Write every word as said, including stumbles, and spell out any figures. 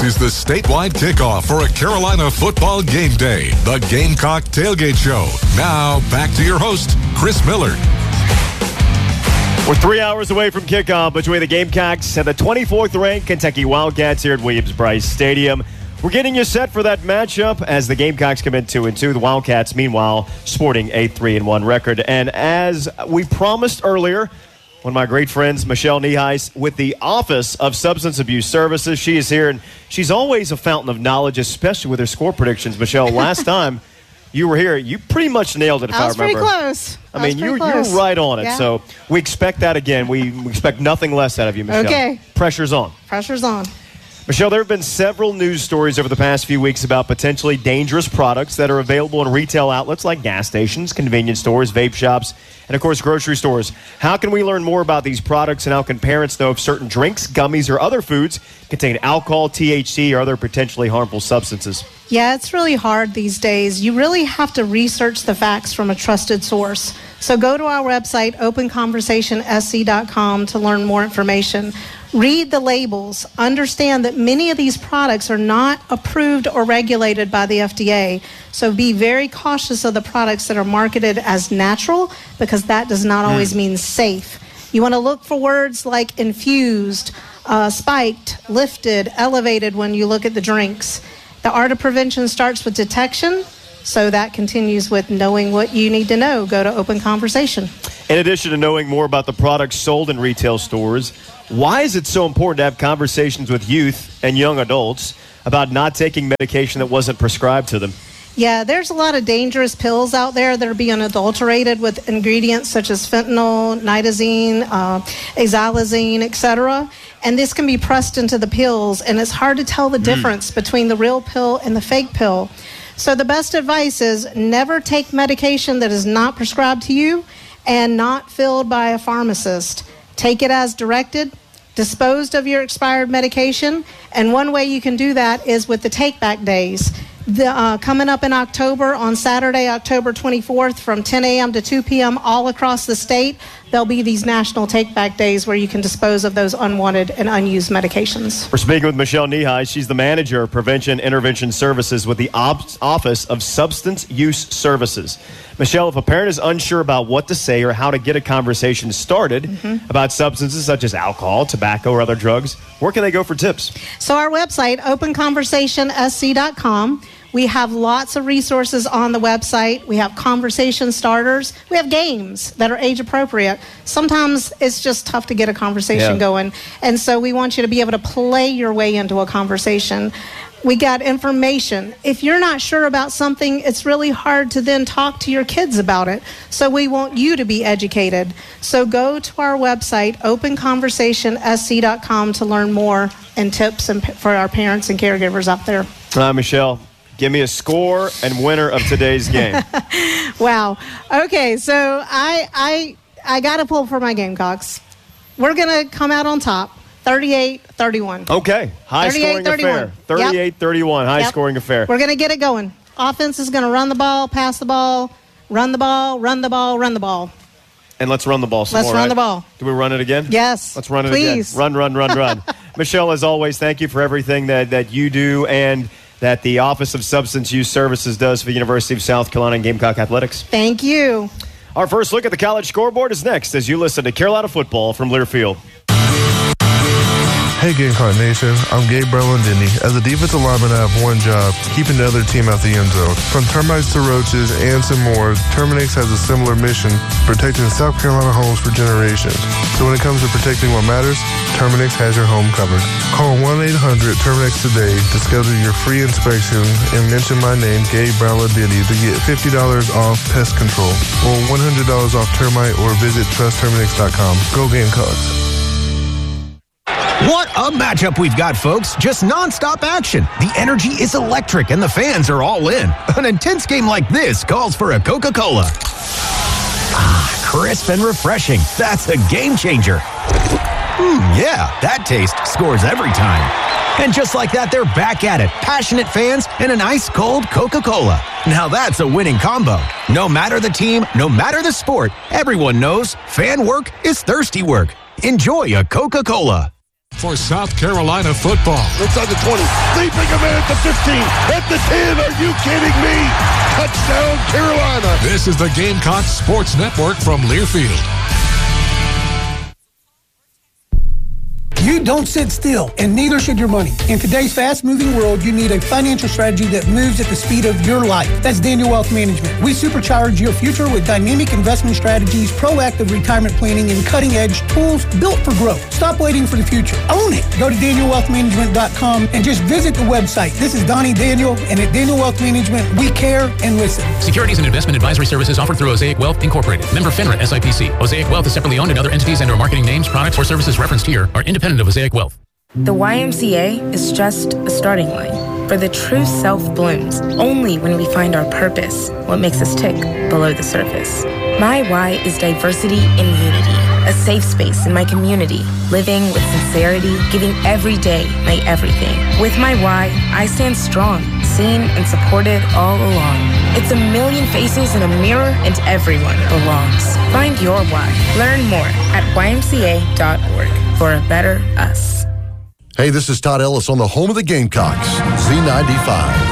This is the statewide kickoff for a Carolina football game day. The Gamecock Tailgate Show. Now, back to your host, Chris Miller. We're three hours away from kickoff between the Gamecocks and the twenty-fourth ranked Kentucky Wildcats here at Williams-Brice Stadium. We're getting you set for that matchup as the Gamecocks come in two and two. The Wildcats, meanwhile, sporting a three and one record. And as we promised earlier, one of my great friends, Michelle Nieheis, with the Office of Substance Abuse Services. She is here, and she's always a fountain of knowledge, especially with her score predictions. Michelle, last time you were here, you pretty much nailed it, if I, I was remember. pretty close. I, I mean, you're, close. you're right on it. Yeah. So we expect that again. We, we expect nothing less out of you, Michelle. Okay. Pressure's on. Pressure's on. Michelle, there have been several news stories over the past few weeks about potentially dangerous products that are available in retail outlets like gas stations, convenience stores, vape shops, and, of course, grocery stores. How can we learn more about these products, and how can parents know if certain drinks, gummies, or other foods contain alcohol, T H C, or other potentially harmful substances? Yeah, it's really hard these days. You really have to research the facts from a trusted source. So go to our website, open conversation s c dot com, to learn more information. Read the labels. Understand that many of these products are not approved or regulated by the F D A. So be very cautious of the products that are marketed as natural, because that does not always mm. mean safe. You want to look for words like infused, uh, spiked, lifted, elevated when you look at the drinks. The art of prevention starts with detection, so that continues with knowing what you need to know. Go to Open Conversation. In addition to knowing more about the products sold in retail stores, why is it so important to have conversations with youth and young adults about not taking medication that wasn't prescribed to them? Yeah, there's a lot of dangerous pills out there that are being adulterated with ingredients such as fentanyl, nitazene, uh, xylazine, et cetera. And this can be pressed into the pills, and it's hard to tell the mm. difference between the real pill and the fake pill. So the best advice is never take medication that is not prescribed to you and not filled by a pharmacist. Take it as directed, disposed of your expired medication, and one way you can do that is with the take-back days. The, uh, coming up in October, on Saturday, October twenty-fourth, from ten a.m. to two p.m. all across the state, there'll be these national take-back days where you can dispose of those unwanted and unused medications. We're speaking with Michelle Nieheis. She's the manager of Prevention Intervention Services with the Op- Office of Substance Use Services. Michelle, if a parent is unsure about what to say or how to get a conversation started mm-hmm. about substances such as alcohol, tobacco, or other drugs, where can they go for tips? So our website, open conversation s c dot com. We have lots of resources on the website. We have conversation starters. We have games that are age appropriate. Sometimes it's just tough to get a conversation yeah. going. And so we want you to be able to play your way into a conversation. We got information. If you're not sure about something, it's really hard to then talk to your kids about it. So we want you to be educated. So go to our website, open conversation s c dot com, to learn more and tips and for our parents and caregivers out there. Uh, Michelle, give me a score and winner of today's game. Wow. Okay, so I I I got to pull for my Gamecocks. We're going to come out on top. thirty-eight thirty-one. Okay. High-scoring affair. thirty-eight thirty-one. High-scoring yep. affair. We're going to get it going. Offense is going to run the ball, pass the ball, run the ball, run the ball, run the ball. And let's run the ball some let's more, run right? the ball. Do we run it again? Yes. Let's run it Please. again. Run, run, run, run. Michelle, as always, thank you for everything that, that you do and that the Office of Substance Use Services does for the University of South Carolina and Gamecock Athletics. Thank you. Our first look at the college scoreboard is next as you listen to Carolina football from Learfield. Hey Gamecock Nation, I'm Gabe Berlandini. As a defensive lineman, I have one job, keeping the other team out the end zone. From termites to roaches and some more, Terminix has a similar mission, protecting South Carolina homes for generations. So when it comes to protecting what matters, Terminix has your home covered. Call one eight hundred Terminix today to schedule your free inspection and mention my name, Gabe Berlandini, to get fifty dollars off pest control or one hundred dollars off termite, or visit trust terminix dot com. Go Gamecocks. What a matchup we've got, folks. Just nonstop action. The energy is electric and the fans are all in. An intense game like this calls for a Coca-Cola. Ah, crisp and refreshing. That's a game changer. Hmm, yeah, that taste scores every time. And just like that, they're back at it. Passionate fans and an ice-cold Coca-Cola. Now that's a winning combo. No matter the team, no matter the sport, everyone knows fan work is thirsty work. Enjoy a Coca-Cola. For South Carolina football. Inside the twenty, leaping a man at the fifteen, at the ten. Are you kidding me? Touchdown, Carolina. This is the Gamecock Sports Network from Learfield. You don't sit still, and neither should your money. In today's fast-moving world, you need a financial strategy that moves at the speed of your life. That's Daniel Wealth Management. We supercharge your future with dynamic investment strategies, proactive retirement planning, and cutting-edge tools built for growth. Stop waiting for the future. Own it. Go to daniel wealth management dot com and just visit the website. This is Donnie Daniel, and at Daniel Wealth Management, we care and listen. Securities and investment advisory services offered through Osaic Wealth Incorporated. Member FINRA S I P C. Osaic Wealth is separately owned, and other entities and or marketing names, products, or services referenced here are independent of Osaic Wealth. The Y M C A is just a starting line, for the true self blooms only when we find our purpose, what makes us tick below the surface. My Y is diversity and unity, a safe space in my community, living with sincerity, giving every day my everything. With my Y, I stand strong, seen and supported all along. It's a million faces in a mirror, and everyone belongs. Find your Y. Learn more at y m c a dot org for a better us. Hey, this is Todd Ellis on the home of the Gamecocks, Z ninety-five.